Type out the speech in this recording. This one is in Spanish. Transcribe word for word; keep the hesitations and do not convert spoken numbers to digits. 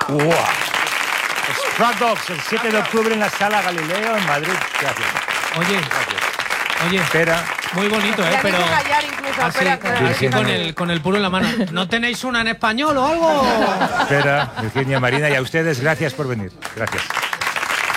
¡Wow! Stray Dogs, el siete de octubre en la Sala Galileo, en Madrid. Gracias. Oye, Gracias. oye, Espera. muy bonito, ¿eh? Pero callar incluso, así, espera, así con, el, con el puro en la mano. ¿No tenéis una en español o algo? Espera, Virginia, Marina, y a ustedes, gracias por venir. Gracias.